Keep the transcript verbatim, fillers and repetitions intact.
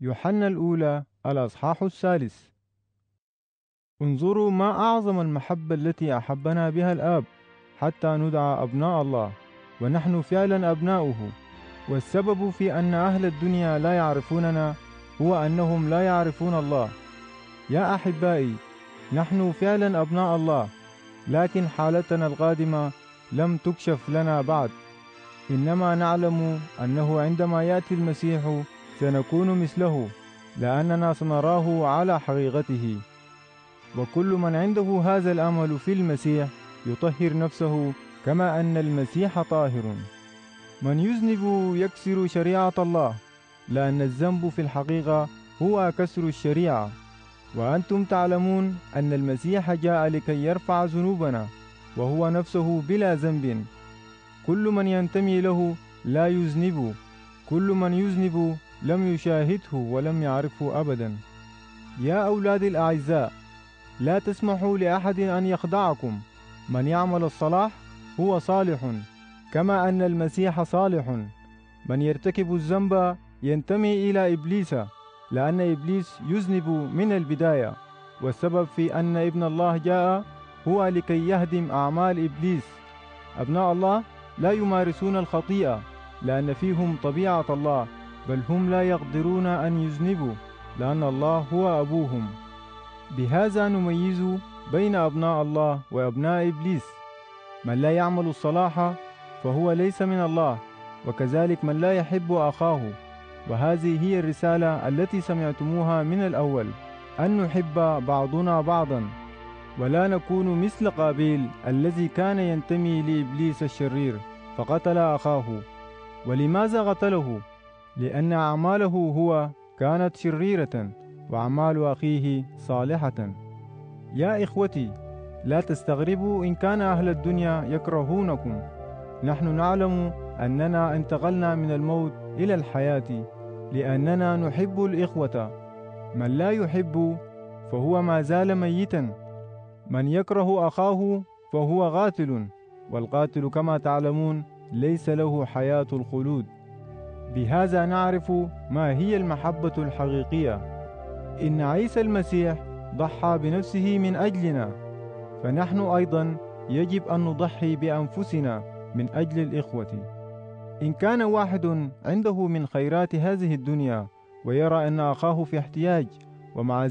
يوحنا الأولى الأصحاح الثالث. انظروا ما أعظم المحبة التي أحبنا بها الآب حتى ندعى أبناء الله، ونحن فعلا أبناؤه. والسبب في أن أهل الدنيا لا يعرفوننا هو أنهم لا يعرفون الله. يا أحبائي، نحن فعلا أبناء الله، لكن حالتنا القادمة لم تكشف لنا بعد. إنما نعلم أنه عندما يأتي المسيح سنكون مثله، لأننا سنراه على حقيقته. وكل من عنده هذا الأمل في المسيح يطهر نفسه كما أن المسيح طاهر. من يذنب يكسر شريعة الله، لأن الذنب في الحقيقة هو كسر الشريعة. وأنتم تعلمون أن المسيح جاء لكي يرفع ذنوبنا، وهو نفسه بلا ذنب. كل من ينتمي له لا يذنب، كل من يذنب لم يشاهده ولم يعرفه أبدا. يا أولادي الأعزاء، لا تسمحوا لأحد أن يخدعكم. من يعمل الصلاح هو صالح كما أن المسيح صالح. من يرتكب الذنب ينتمي إلى إبليس، لأن إبليس يذنب من البداية. والسبب في أن ابن الله جاء هو لكي يهدم أعمال إبليس. أبناء الله لا يمارسون الخطيئة لأن فيهم طبيعة الله، بل هم لا يقدرون أن يذنبوا لأن الله هو أبوهم. بهذا نميز بين أبناء الله وأبناء إبليس. من لا يعمل الصلاح فهو ليس من الله، وكذلك من لا يحب أخاه. وهذه هي الرسالة التي سمعتموها من الأول، أن نحب بعضنا بعضا، ولا نكون مثل قابيل الذي كان ينتمي لإبليس الشرير فقتل أخاه. ولماذا قتله؟ لأن أعماله هو كانت شريرة وأعمال أخيه صالحة. يا إخوتي، لا تستغربوا إن كان أهل الدنيا يكرهونكم. نحن نعلم أننا انتقلنا من الموت إلى الحياة لأننا نحب الإخوة. من لا يحب فهو ما زال ميتا. من يكره أخاه فهو قاتل، والقاتل كما تعلمون ليس له حياة الخلود. بهذا نعرف ما هي المحبة الحقيقية، إن عيسى المسيح ضحى بنفسه من أجلنا، فنحن أيضا يجب أن نضحي بأنفسنا من أجل الإخوة. إن كان واحد عنده من خيرات هذه الدنيا ويرى أن أخاه في احتياج، ومع